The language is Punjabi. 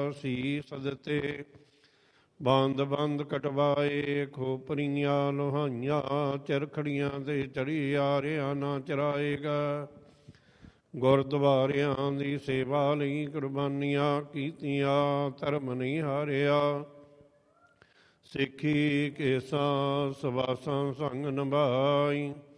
ਸੀਸ ਦਿੱਤੇ। ਬੰਦ ਬੰਦ ਕਟਵਾਏ ਖੋਪਰੀਆਂ ਲੋਹਾਈਆਂ, ਚਰਖੜੀਆਂ ਤੇ ਚੜੀ ਆਰਿਆਂ ਨਾ ਚਰਾਏਗਾ। ਗੁਰਦੁਆਰਿਆਂ ਦੀ ਸੇਵਾ ਲਈ ਕੁਰਬਾਨੀਆਂ ਕੀਤੀਆਂ, ਧਰਮ ਨਹੀਂ ਹਾਰਿਆ। ਸਿੱਖੀ ਕੇਸਾਂ ਸਵਾਸਾਂ ਸੰਗ ਨਿਭਾਈ,